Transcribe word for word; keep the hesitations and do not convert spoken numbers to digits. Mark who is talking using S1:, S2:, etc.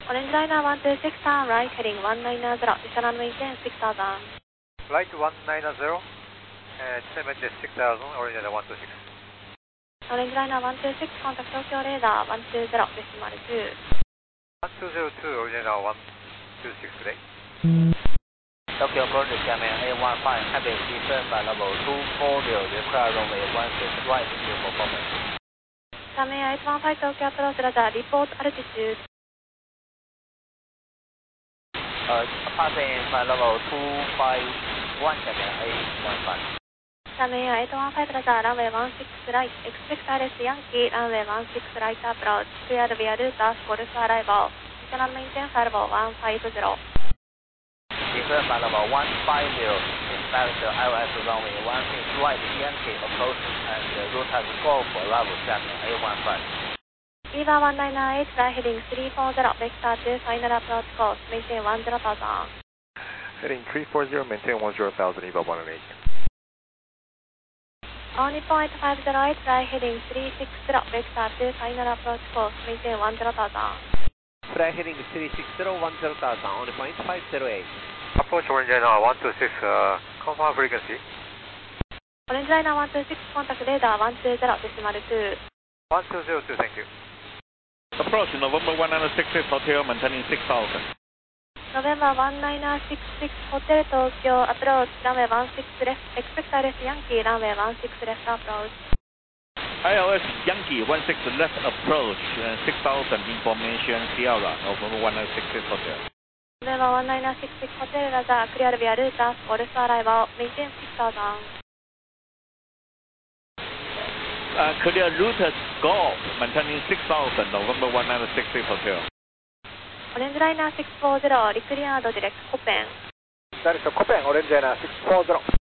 S1: Orange Liner one two six, turn right, heading one nine zero, descend maintain six thousand.
S2: Right one nine zero, uh, descend maintain six thousand, Orange Liner one two six.
S1: Orange Liner one two six, contact Tokyo radar one two zero, decimal two.
S2: one two zero two, Orange Liner one two six today.
S3: Tokyo Project Japan A one five, heavy descent by level two four zero, require runway one six right, due for performance.
S1: Japan eight one five, Tokyo approach radar, report altitude.
S3: Uh, passing by level two five one, Japan A one five.
S1: Japan eight one five, radar, runway one six right, expect R S Yankee, runway one six right approach, clear via route, Golf arrival, descend maintain firewall one five zero.
S3: Descend by level one five zero, inspect the I O S runway one six right, Yankee approach, and the route has Golf arrival, Japan A one five.
S1: Eva one nine eight, fly heading three four zero, vector two, final approach course, maintain one zero thousand.
S2: Heading three four zero, maintain one zero thousand, Eva one nine eight.
S1: On point five zero eight, fly heading three six zero, vector two, final approach course, maintain one zero thousand.
S4: Fly heading three six zero, one zero thousand, on point five zero eight.
S2: Approach Orange Liner one two six, uh, confirm frequency.
S1: Orange Liner one two six, contact radar one two zero, decimal two.
S2: one two zero two, thank you.
S5: Approach November one nine six six, hotel maintaining six thousand.
S1: November one nine six six, Hotel Tokyo, approach runway one six left, expect R S Yankee, runway one six left approach.
S5: I O S Yankee one six left approach, uh, six thousand information Sierra, November one nine six six hotel.
S1: November one nine six six, Hotel radar, clear via route, Golf arrival, maintain six thousand.
S5: Uh, clear route Golf, maintaining six thousand, November one nine six six hotel.
S1: Orange Liner six four zero, recleared direct, Copen.
S2: That is a Copen, Orange Liner six four zero.